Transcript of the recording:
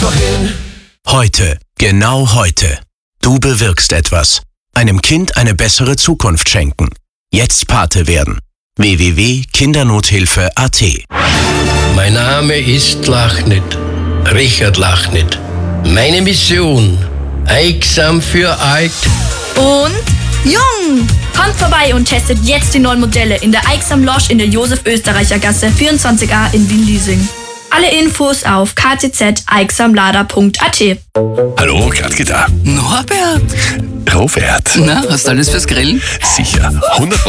einfach hin. Heute, genau heute. Du bewirkst etwas. Einem Kind eine bessere Zukunft schenken. Jetzt Pate werden. www.kindernothilfe.at. Mein Name ist Lachnit, Richard Lachnit. Meine Mission, Eiksam für alt und jung. Kommt vorbei und testet jetzt die neuen Modelle in der Eiksam Losch in der Josef-Österreicher-Gasse 24a in Wien-Liesing. Alle Infos auf ktzeixamlader.at. Hallo, Gradke da. Norbert, Robert. na, hast du alles fürs Grillen? Sicher, 100%